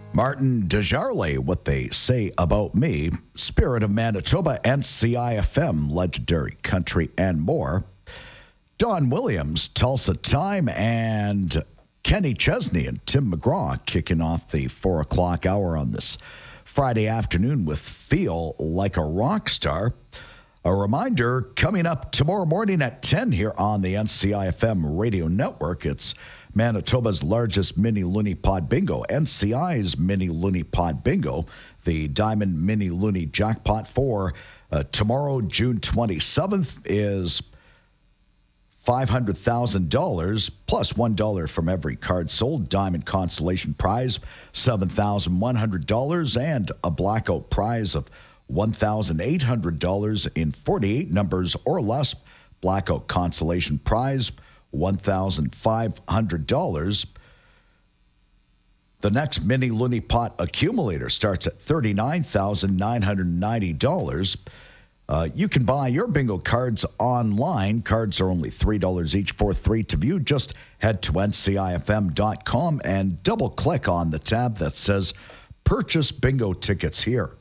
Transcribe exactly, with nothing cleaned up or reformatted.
Martin Desjardins, What They Say About Me, Spirit of Manitoba, N C I F M, Legendary Country, and more. Don Williams, Tulsa Time, and Kenny Chesney and Tim McGraw kicking off the four o'clock hour on this Friday afternoon with Feel Like a Rock Star. A reminder, coming up tomorrow morning at ten here on the N C I F M radio network, it's Manitoba's largest mini Loonie Pod Bingo, N C I's mini Loonie Pod Bingo, the Diamond Mini Loonie Jackpot for uh, tomorrow, June twenty-seventh, is five hundred thousand dollars plus one dollar from every card sold. Diamond consolation prize, seven thousand one hundred dollars, and a blackout prize of one thousand eight hundred dollars in forty-eight numbers or less. Blackout consolation prize, one thousand five hundred dollars. The next mini Loonie Pot accumulator starts at thirty-nine thousand nine hundred ninety dollars. Uh, you can buy your bingo cards online. Cards are only three dollars each for three to view. Just head to N C I F M dot com and double-click on the tab that says Purchase Bingo Tickets Here.